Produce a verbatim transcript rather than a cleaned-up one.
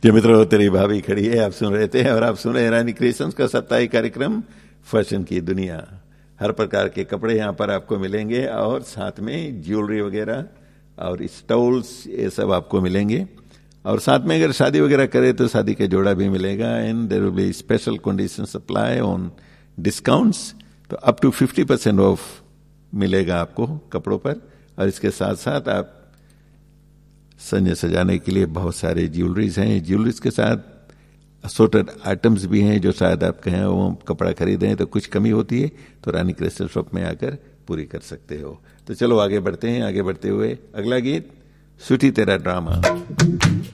जो मित्रों, तेरी भाभी खड़ी है, आप सुन रहे थे और आप सुन रहे हैं रानी क्रिएशंस का साप्ताहिक कार्यक्रम फैशन की दुनिया। हर प्रकार के कपड़े यहाँ पर आपको मिलेंगे और साथ में ज्वेलरी वगैरह और स्टॉल्स, ये सब आपको मिलेंगे। और साथ में अगर शादी वगैरह करे तो शादी का जोड़ा भी मिलेगा। And there will be special condition apply on discounts, तो up to fifty percent of मिलेगा आपको कपड़ों पर। और इसके साथ साथ आप संजय सजाने के लिए बहुत सारे ज्वेलरीज हैं। ज्वेलरीज के साथ असोर्टेड आइटम्स भी हैं जो शायद आप कहें वो कपड़ा खरीदें तो कुछ कमी होती है, तो रानी क्रिस्टल शॉप में आकर पूरी कर सकते हो। तो चलो आगे बढ़ते हैं। आगे बढ़ते हुए अगला गीत, सुटी तेरा ड्रामा।